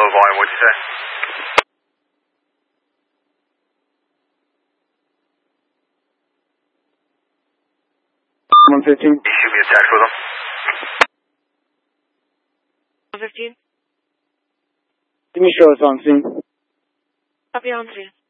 Low volume, what'd you say? Can you shoot me a text with him? 115. Give me show us on scene. Copy on scene.